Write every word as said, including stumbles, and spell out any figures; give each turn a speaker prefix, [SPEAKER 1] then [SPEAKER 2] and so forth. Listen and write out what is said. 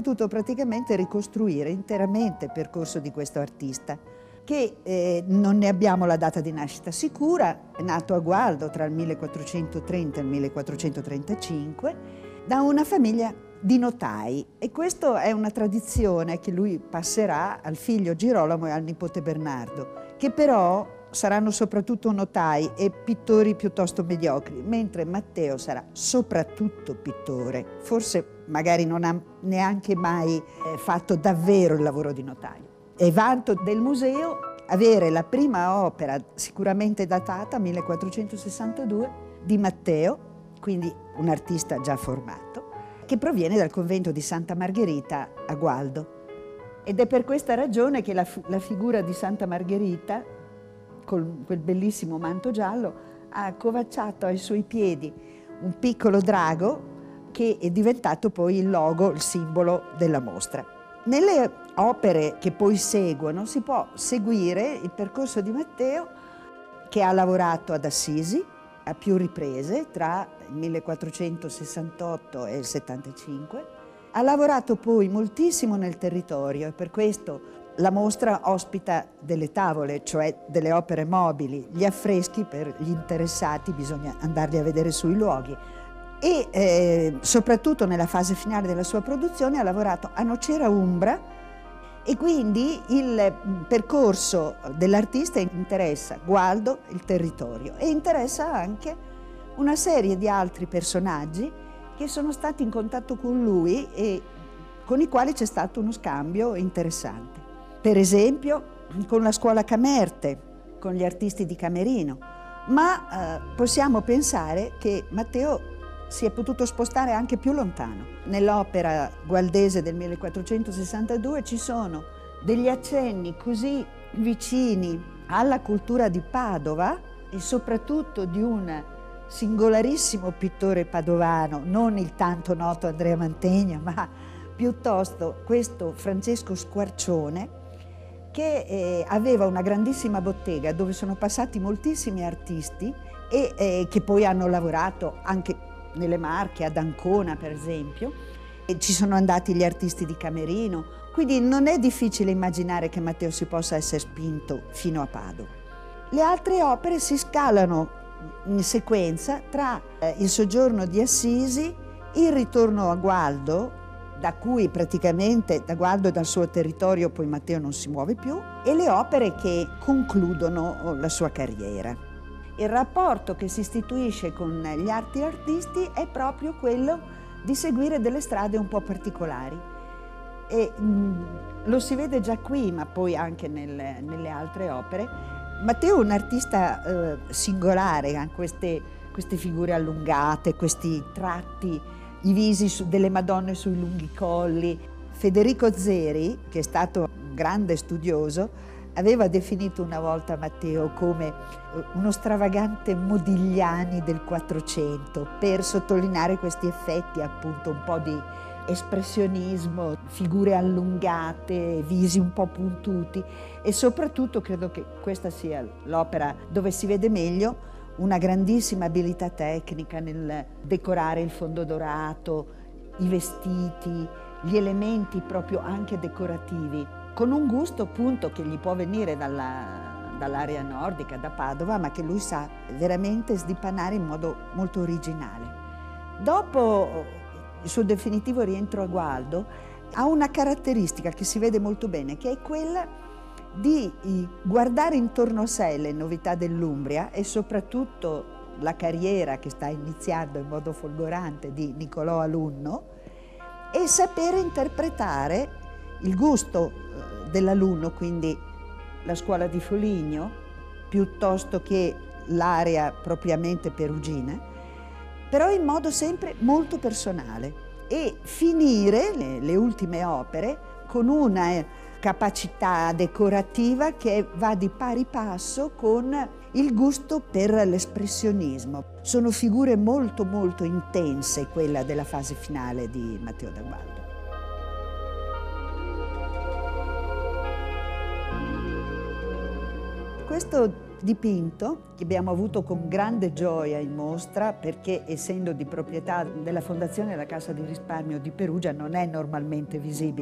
[SPEAKER 1] potuto praticamente ricostruire interamente il percorso di questo artista, che eh, non ne abbiamo la data di nascita sicura, è nato a Gualdo tra il millequattrocentotrenta e il millequattrocentotrentacinque, da una famiglia di notai, e questa è una tradizione che lui passerà al figlio Girolamo e al nipote Bernardo, che però saranno soprattutto notai e pittori piuttosto mediocri, mentre Matteo sarà soprattutto pittore. Forse magari non ha neanche mai eh, fatto davvero il lavoro di notaio. È vanto del museo avere la prima opera, sicuramente datata, millequattrocentosessantadue, di Matteo, quindi un artista già formato, che proviene dal convento di Santa Margherita a Gualdo. Ed è per questa ragione che la, la figura di Santa Margherita, con quel bellissimo manto giallo, ha accovacciato ai suoi piedi un piccolo drago che è diventato poi il logo, il simbolo della mostra. Nelle opere che poi seguono si può seguire il percorso di Matteo, che ha lavorato ad Assisi a più riprese tra il millequattrocentosessantotto e il settantacinque. Ha lavorato poi moltissimo nel territorio e per questo la mostra ospita delle tavole, cioè delle opere mobili. Gli affreschi per gli interessati bisogna andarli a vedere sui luoghi. E eh, soprattutto nella fase finale della sua produzione ha lavorato a Nocera Umbra, e quindi il percorso dell'artista interessa Gualdo, il territorio, e interessa anche una serie di altri personaggi che sono stati in contatto con lui e con i quali c'è stato uno scambio interessante. Per esempio con la scuola Camerte, con gli artisti di Camerino, ma eh, possiamo pensare che Matteo si è potuto spostare anche più lontano. Nell'opera gualdese del millequattrocentosessantadue ci sono degli accenni così vicini alla cultura di Padova e soprattutto di un singolarissimo pittore padovano, non il tanto noto Andrea Mantegna, ma piuttosto questo Francesco Squarcione, che eh, aveva una grandissima bottega dove sono passati moltissimi artisti e eh, che poi hanno lavorato anche nelle Marche, ad Ancona per esempio, e ci sono andati gli artisti di Camerino, quindi non è difficile immaginare che Matteo si possa essere spinto fino a Padova. Le altre opere si scalano in sequenza tra eh, il soggiorno di Assisi, il ritorno a Gualdo, da cui praticamente da Gualdo e dal suo territorio poi Matteo non si muove più, e le opere che concludono la sua carriera. Il rapporto che si istituisce con gli altri artisti è proprio quello di seguire delle strade un po' particolari. E mh, lo si vede già qui, ma poi anche nel, nelle altre opere. Matteo è un artista eh, singolare, ha queste, queste figure allungate, questi tratti, i visi su, delle Madonne sui lunghi colli. Federico Zeri, che è stato un grande studioso, aveva definito una volta Matteo come uno stravagante Modigliani del Quattrocento, per sottolineare questi effetti, appunto un po' di espressionismo, figure allungate, visi un po' puntuti, e soprattutto credo che questa sia l'opera dove si vede meglio una grandissima abilità tecnica nel decorare il fondo dorato, i vestiti, gli elementi proprio anche decorativi, con un gusto appunto che gli può venire dalla, dall'area nordica, da Padova, ma che lui sa veramente sdipanare in modo molto originale. Dopo il suo definitivo rientro a Gualdo, ha una caratteristica che si vede molto bene, che è quella di guardare intorno a sé le novità dell'Umbria e soprattutto la carriera che sta iniziando in modo folgorante di Niccolò Alunno, e sapere interpretare il gusto dell'alunno, quindi la scuola di Foligno, piuttosto che l'area propriamente perugina, però in modo sempre molto personale, e finire le, le ultime opere con una capacità decorativa che va di pari passo con il gusto per l'espressionismo. Sono figure molto molto intense, quella della fase finale di Matteo da Gualdo. questo dipinto, che abbiamo avuto con grande gioia in mostra, perché essendo di proprietà della Fondazione della Cassa di Risparmio di Perugia non è normalmente visibile.